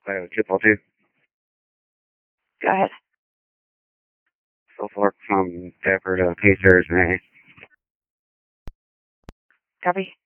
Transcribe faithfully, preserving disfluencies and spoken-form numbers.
Hello, triple two. Go ahead. Suffolk from Deptford to Pacers, May. Copy.